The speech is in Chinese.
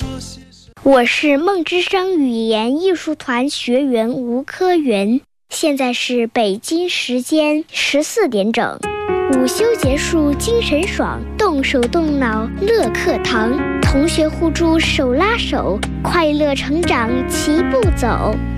我是梦之声语言艺术团学员吴科元，现在是北京时间14点整。午休结束，精神爽，动手动脑乐课堂，同学互助手拉手，快乐成长齐步走。